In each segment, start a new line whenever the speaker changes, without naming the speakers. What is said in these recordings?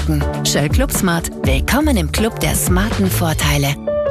Morgen. Shell Club Smart. Willkommen im Club der smarten Vorteile.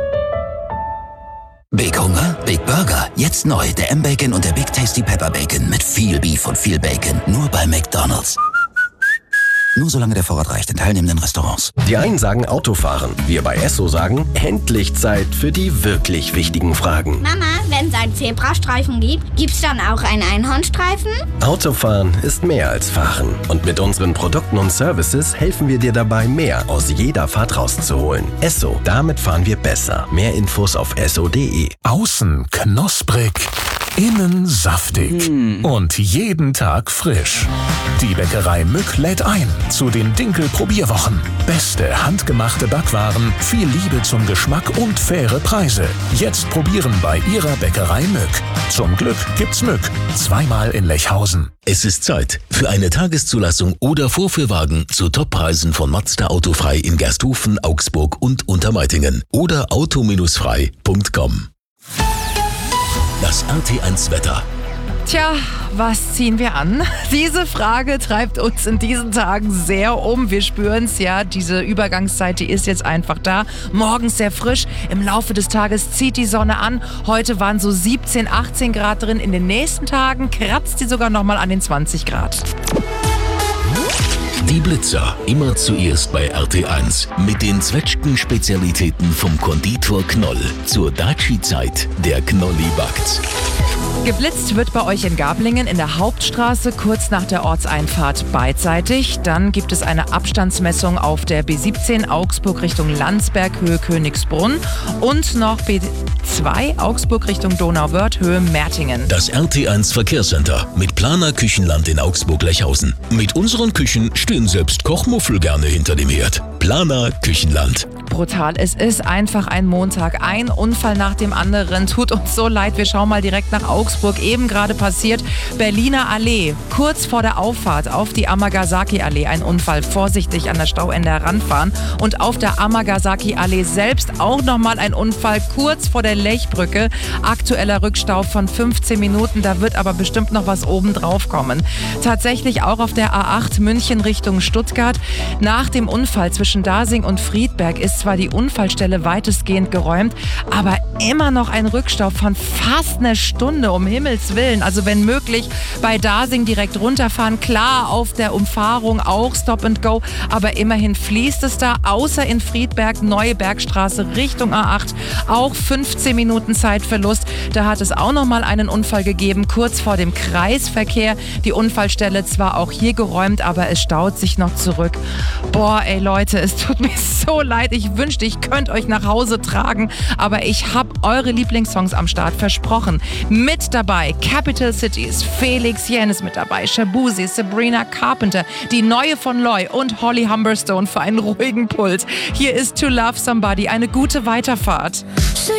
Big Hunger? Big Burger. Jetzt neu. Der M-Bacon und der Big Tasty Pepper Bacon. Mit viel Beef und viel Bacon. Nur bei McDonald's. Nur solange der Vorrat reicht in teilnehmenden Restaurants.
Die einen sagen Autofahren. Wir bei Esso sagen, endlich Zeit für die wirklich wichtigen Fragen.
Mama, wenn es einen Zebrastreifen gibt, gibt's dann auch einen Einhornstreifen?
Autofahren ist mehr als Fahren. Und mit unseren Produkten und Services helfen wir dir dabei, mehr aus jeder Fahrt rauszuholen. Esso, damit fahren wir besser. Mehr Infos auf esso.de.
Außen knusprig, innen saftig und jeden Tag frisch. Die Bäckerei Mück lädt ein zu den Dinkel-Probierwochen. Beste handgemachte Backwaren, viel Liebe zum Geschmack und faire Preise. Jetzt probieren bei ihrer Bäckerei Mück. Zum Glück gibt's Mück. Zweimal in Lechhausen.
Es ist Zeit für eine Tageszulassung oder Vorführwagen zu Toppreisen von Mazda Autofrei in Gersthofen, Augsburg und Untermeitingen oder auto-frei.com. Das RT1 Wetter.
Tja, was ziehen wir an? Diese Frage treibt uns in diesen Tagen sehr um. Wir spüren es ja, diese Übergangszeit, die ist jetzt einfach da. Morgens sehr frisch, im Laufe des Tages zieht die Sonne an. Heute waren so 17, 18 Grad drin. In den nächsten Tagen kratzt sie sogar nochmal an den 20 Grad.
Die Blitzer, immer zuerst bei RT1 mit den Zwetschgen-Spezialitäten vom Konditor Knoll. Zur Daci-Zeit, der Knolli backt.
Geblitzt wird bei euch in Gablingen in der Hauptstraße kurz nach der Ortseinfahrt beidseitig. Dann gibt es eine Abstandsmessung auf der B17 Augsburg Richtung Landsberg, Höhe Königsbrunn und noch B2 Augsburg Richtung Donauwörth, Höhe Mertingen.
Das RT1 Verkehrscenter mit Planer Küchenland in Augsburg-Lechhausen. Mit unseren Küchen stehen selbst Kochmuffel gerne hinter dem Herd. Planer Küchenland.
Brutal. Es ist einfach ein Montag. Ein Unfall nach dem anderen. Tut uns so leid. Wir schauen mal direkt nach Augsburg. Eben gerade passiert. Berliner Allee. Kurz vor der Auffahrt auf die Amagasaki-Allee. Ein Unfall. Vorsichtig an der Stauende heranfahren. Und auf der Amagasaki-Allee selbst auch nochmal ein Unfall. Kurz vor der Lechbrücke. Aktueller Rückstau von 15 Minuten. Da wird aber bestimmt noch was oben drauf kommen. Tatsächlich auch auf der A8 München Richtung Stuttgart. Nach dem Unfall zwischen Dasing und Friedberg ist zwar die Unfallstelle weitestgehend geräumt, aber immer noch ein Rückstau von fast einer Stunde, um Himmels Willen. Also wenn möglich bei Dasing direkt runterfahren. Klar, auf der Umfahrung auch Stop and Go, aber immerhin fließt es da, außer in Friedberg, Neue Bergstraße Richtung A8. Auch 15 Minuten Zeitverlust. Da hat es auch noch mal einen Unfall gegeben, kurz vor dem Kreisverkehr. Die Unfallstelle zwar auch hier geräumt, aber es staut sich noch zurück. Boah, ey Leute, es tut mir so leid. Ich wünschte, ich könnte euch nach Hause tragen, aber ich habe eure Lieblingssongs am Start versprochen. Mit dabei Capital Cities, Felix Jähn ist mit dabei, Shabuzi, Sabrina Carpenter, die neue von Loy und Holly Humberstone für einen ruhigen Puls. Hier ist To Love Somebody, eine gute Weiterfahrt.